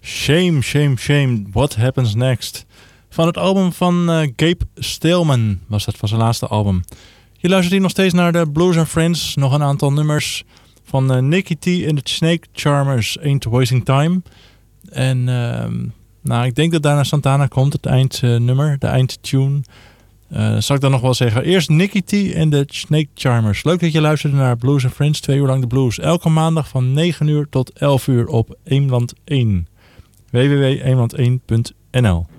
Shame, shame, shame. What happens next? Van het album van Gabe Staleman was dat, van zijn laatste album. Je luistert hier nog steeds naar de Blues and Friends. Nog een aantal nummers van Nicky T en de Snake Charmers. Ain't Wasting Time. En ik denk dat daarna Santana komt, het eindnummer, de eindtune. Zal ik dan nog wel zeggen. Eerst Nicky T en de Snake Charmers. Leuk dat je luisterde naar Blues and Friends. 2 uur lang de blues. Elke maandag van 9 uur tot 11 uur op Eemland 1. www.eemland1.nl